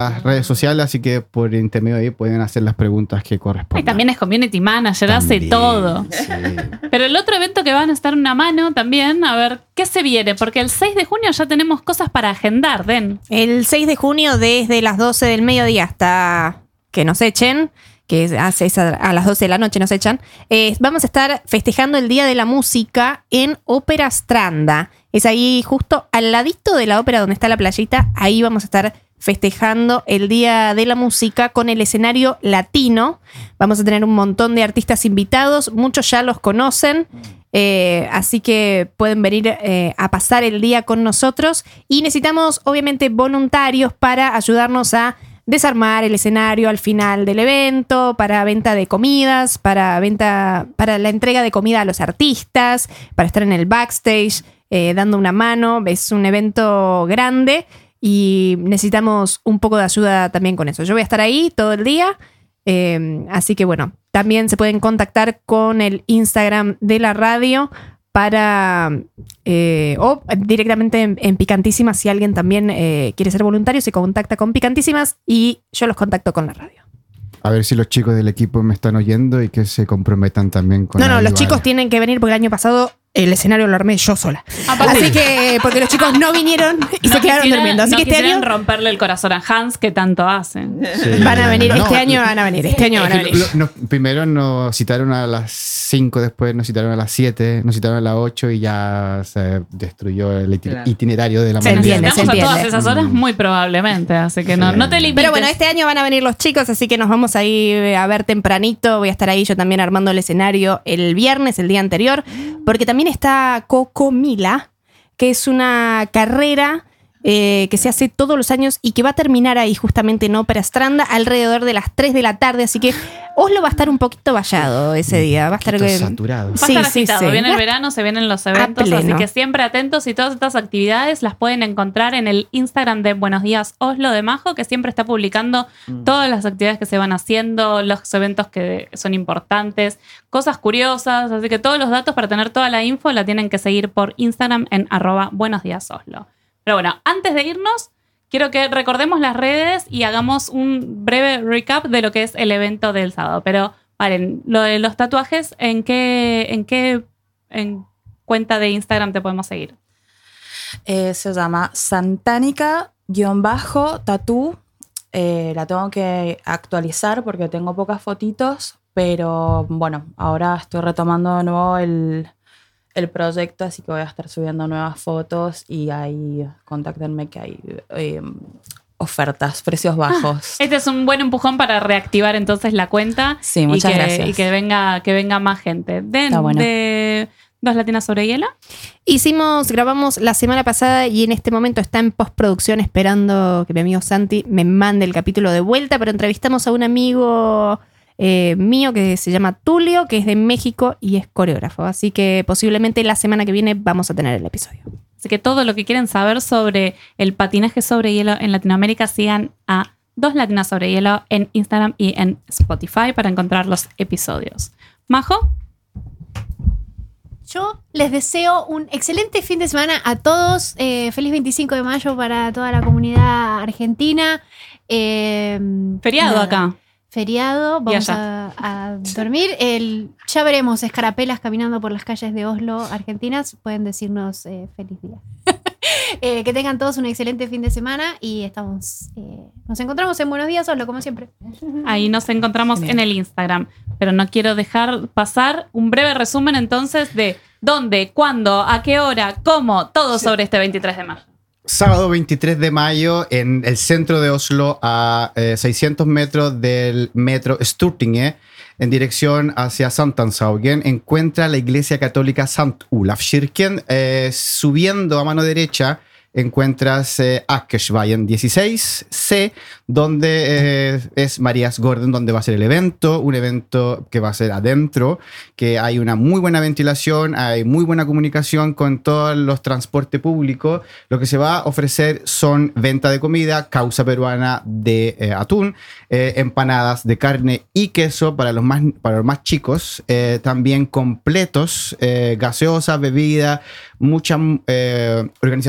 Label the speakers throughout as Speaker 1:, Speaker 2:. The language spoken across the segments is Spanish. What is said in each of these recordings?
Speaker 1: las redes sociales, así que por intermedio de ahí pueden hacer las preguntas que correspondan.
Speaker 2: Y también es community manager, hace todo.
Speaker 1: Sí.
Speaker 2: Pero el otro evento que van a estar una mano también, a ver, ¿qué se viene? Porque el 6 de junio ya tenemos cosas para agendar, Den.
Speaker 3: El 6 de junio desde las 12 del mediodía hasta que nos echen, que es a las 12 de la noche nos echan, vamos a estar festejando el Día de la Música en Ópera Stranda. Es ahí justo al ladito de la ópera donde está la playita. Ahí vamos a estar festejando el Día de la Música con el escenario latino. Vamos a tener un montón de artistas invitados. Muchos ya los conocen. Así que pueden venir a pasar el día con nosotros. Y necesitamos, obviamente, voluntarios para ayudarnos a desarmar el escenario al final del evento, para venta de comidas, para la entrega de comida a los artistas, para estar en el backstage dando una mano. Es un evento grande y necesitamos un poco de ayuda también con eso. Yo voy a estar ahí todo el día, así que bueno, también se pueden contactar con el Instagram de la radio o directamente en Picantísimas. Si alguien también quiere ser voluntario, se contacta con Picantísimas y yo los contacto con la radio.
Speaker 1: A ver si los chicos del equipo me están oyendo y que se comprometan también con
Speaker 3: No, los chicos tienen que venir porque el año pasado el escenario lo armé yo sola. Así que, porque los chicos no vinieron y se quedaron durmiendo. Así que este año
Speaker 2: romperle el corazón a Hans, que tanto hacen.
Speaker 1: Sí.
Speaker 3: Van a venir, este año van a venir.
Speaker 1: Primero nos citaron a las 5, después nos citaron a las 7, nos citaron a las 8 y ya se destruyó el itinerario de la mañana.
Speaker 3: Se entiende.
Speaker 2: A todas esas horas muy probablemente, así que no te limites.
Speaker 3: Pero bueno, este año van a venir los chicos, así que nos vamos a ir a ver tempranito. Voy a estar ahí yo también armando el escenario el viernes, el día anterior, porque también está Cocomila, que es una carrera que se hace todos los años y que va a terminar ahí justamente en Ópera Stranda alrededor de las 3 de la tarde, así que Oslo va a estar un poquito vallado ese día, va a estar
Speaker 1: saturado.
Speaker 2: Va a estar agitado. Viene el verano, se vienen los eventos, así que siempre atentos, y todas estas actividades las pueden encontrar en el Instagram de Buenos Días Oslo de Majo, que siempre está publicando todas las actividades que se van haciendo, los eventos que son importantes, cosas curiosas, así que todos los datos para tener toda la info la tienen que seguir por Instagram en @buenosdiasoslo. Pero bueno, antes de irnos, quiero que recordemos las redes y hagamos un breve recap de lo que es el evento del sábado. Pero, Valen, lo de los tatuajes, ¿en qué cuenta de Instagram te podemos seguir?
Speaker 4: Se llama Santánica_tatú. La tengo que actualizar porque tengo pocas fotitos, pero bueno, ahora estoy retomando de nuevo el proyecto, así que voy a estar subiendo nuevas fotos y ahí contáctenme que hay ofertas, precios bajos.
Speaker 2: Este es un buen empujón para reactivar entonces la cuenta.
Speaker 4: Sí, muchas gracias.
Speaker 2: Y que venga más gente. De Dos Latinas sobre Hielo.
Speaker 3: Grabamos la semana pasada y en este momento está en postproducción esperando que mi amigo Santi me mande el capítulo de vuelta, pero entrevistamos a un amigo mío que se llama Tulio, que es de México y es coreógrafo. Así que posiblemente la semana que viene vamos a tener el episodio.
Speaker 2: Así que todo lo que quieren saber sobre el patinaje sobre hielo en Latinoamérica, sigan a Dos Latinas sobre Hielo en Instagram y en Spotify para encontrar los episodios. Majo.
Speaker 5: Yo les deseo un excelente fin de semana a todos. Feliz 25 de mayo para toda la comunidad argentina.
Speaker 2: Feriado acá.
Speaker 5: Feriado, vamos a dormir. Ya veremos escarapelas caminando por las calles de Oslo, argentinas. Pueden decirnos feliz día. Que tengan todos un excelente fin de semana y nos encontramos en Buenos Días Oslo, como siempre.
Speaker 2: Ahí nos encontramos en el Instagram. Pero no quiero dejar pasar un breve resumen entonces de dónde, cuándo, a qué hora, cómo, todo sobre este 23 de mayo.
Speaker 1: Sábado 23 de mayo en el centro de Oslo, a 600 metros del metro Stortinget, en dirección hacia Sankthanshaugen, encuentra la iglesia católica St. Olavskirken. Subiendo a mano derecha encuentras Akersveien 16C, donde es Marías Gordon, donde va a ser el evento, un evento que va a ser adentro, que hay una muy buena ventilación, hay muy buena comunicación con todos los transportes públicos. Lo que se va a ofrecer son venta de comida, causa peruana de atún, empanadas de carne y queso para los más chicos, también completos, gaseosas, bebida, muchas organizaciones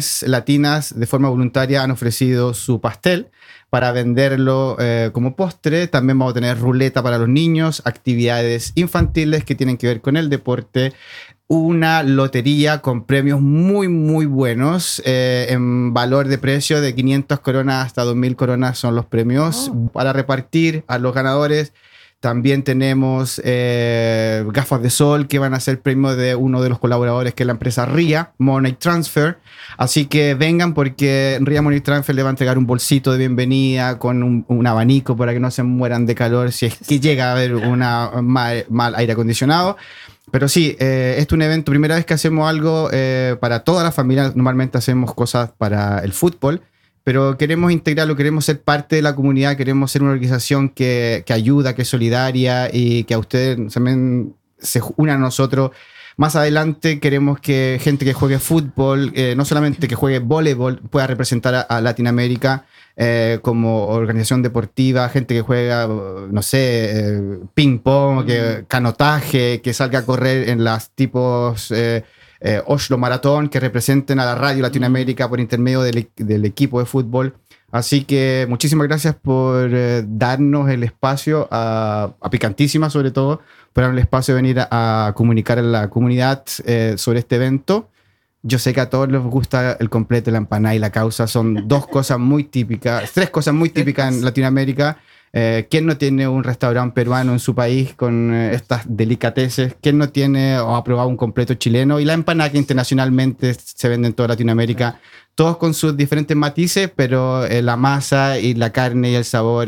Speaker 1: organizaciones latinas de forma voluntaria han ofrecido su pastel para venderlo como postre. También vamos a tener ruleta para los niños, actividades infantiles que tienen que ver con el deporte, una lotería con premios muy, muy buenos en valor de precio de 500 coronas hasta 2.000 coronas son los premios para repartir a los ganadores. También tenemos gafas de sol que van a ser premio de uno de los colaboradores, que es la empresa RIA Money Transfer. Así que vengan, porque RIA Money Transfer le va a entregar un bolsito de bienvenida con un abanico para que no se mueran de calor si es que llega a haber mal aire acondicionado. Pero sí, este es un evento, primera vez que hacemos algo para toda la familia. Normalmente hacemos cosas para el fútbol, pero queremos integrarlo, queremos ser parte de la comunidad, queremos ser una organización que ayuda, que es solidaria y que a ustedes también se unan a nosotros. Más adelante queremos que gente que juegue fútbol, no solamente que juegue voleibol, pueda representar a Latinoamérica como organización deportiva, gente que juega, no sé, ping pong, canotaje, que salga a correr en las tipos Oslo Maratón, que representen a la Radio Latinoamérica por intermedio del equipo de fútbol. Así que muchísimas gracias por darnos el espacio, a Picantísima sobre todo, por darnos el espacio de venir a comunicar a la comunidad sobre este evento. Yo sé que a todos les gusta el completo, la empanada y la causa. Son tres cosas muy típicas en Latinoamérica. ¿Quién no tiene un restaurante peruano en su país con estas delicateces? ¿Quién no tiene o ha probado un completo chileno? Y la empanada, que internacionalmente se vende en toda Latinoamérica, todos con sus diferentes matices, pero la masa y la carne y el sabor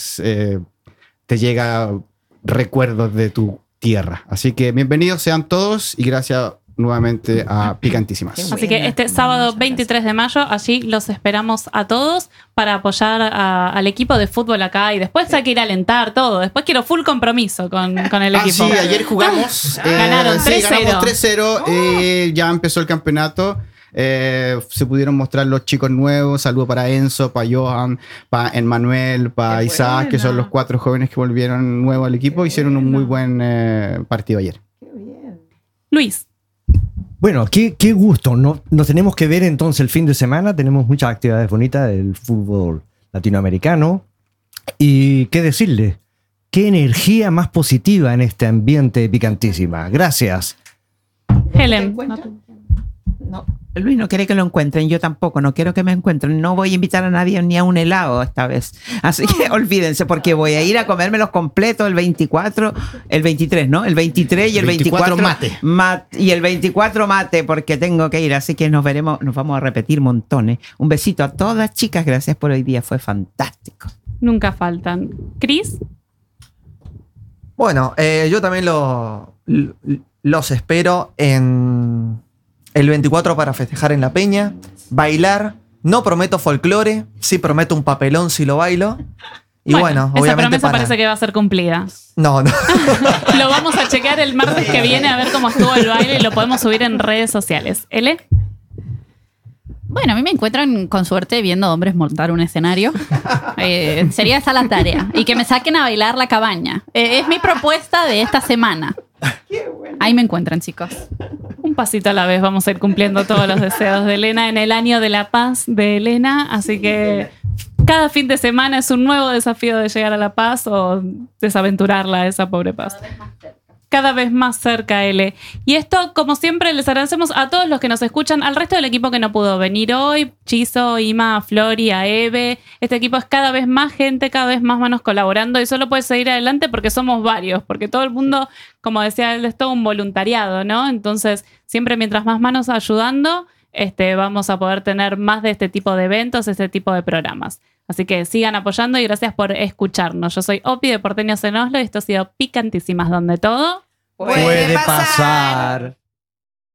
Speaker 1: te llega recuerdos de tu tierra. Así que bienvenidos sean todos y gracias nuevamente a Picantísimas.
Speaker 2: Así que este sábado 23 de mayo, allí los esperamos a todos para apoyar al equipo de fútbol acá, y después hay que ir a alentar todo. Después quiero full compromiso con el equipo.
Speaker 1: Sí, ayer jugamos.
Speaker 2: Ganaron 3-0.
Speaker 1: Ganamos 3-0. Ya empezó el campeonato. Se pudieron mostrar los chicos nuevos. Saludo para Enzo, para Johan, para Emmanuel, para Isaac, que son los 4 jóvenes que volvieron nuevos al equipo. Hicieron un muy buen partido ayer.
Speaker 6: Qué bien.
Speaker 2: Luis.
Speaker 7: Bueno, qué gusto. Nos tenemos que ver entonces el fin de semana. Tenemos muchas actividades bonitas del fútbol latinoamericano. Y qué decirle, qué energía más positiva en este ambiente Picantísima. Gracias.
Speaker 2: Helen.
Speaker 6: No, Luis no quiere que lo encuentren, yo tampoco, no quiero que me encuentren. No voy a invitar a nadie ni a un helado esta vez. Así que olvídense, porque voy a ir a comérmelos completos el 24, el 23, ¿no? El 23 y el 24
Speaker 1: mate.
Speaker 6: Y el 24 mate, porque tengo que ir. Así que nos veremos, nos vamos a repetir montones. Un besito a todas, chicas. Gracias por hoy día, fue fantástico.
Speaker 2: Nunca faltan. ¿Cris?
Speaker 8: Bueno, yo también los espero en el 24 para festejar en La Peña, bailar. No prometo folclore, sí prometo un papelón si lo bailo. Y bueno,
Speaker 2: esa
Speaker 8: obviamente
Speaker 2: promesa parece que va a ser cumplida.
Speaker 8: No.
Speaker 2: Lo vamos a chequear el martes que viene a ver cómo estuvo el baile y lo podemos subir en redes sociales. ¿Ele?
Speaker 9: Bueno, a mí me encuentran con suerte viendo hombres montar un escenario. Sería esa la tarea. Y que me saquen a bailar la cabaña. Es mi propuesta de esta semana. Ahí me encuentran, chicos.
Speaker 2: Un pasito a la vez vamos a ir cumpliendo todos los deseos de Elena en el año de la paz de Elena. Así que cada fin de semana es un nuevo desafío de llegar a la paz o desaventurarla a esa pobre paz. Cada vez más cerca, L. Y esto, como siempre, les agradecemos a todos los que nos escuchan, al resto del equipo que no pudo venir hoy, Chizo, Ima, a Flori, a Eve. Este equipo es cada vez más gente, cada vez más manos colaborando y solo puede seguir adelante porque somos varios, porque todo el mundo, como decía él, es todo un voluntariado, ¿no? Entonces, siempre mientras más manos ayudando, vamos a poder tener más de este tipo de eventos, este tipo de programas. Así que sigan apoyando y gracias por escucharnos. Yo soy Opi de Porteños en Oslo y esto ha sido Picantísimas, donde todo
Speaker 7: puede pasar.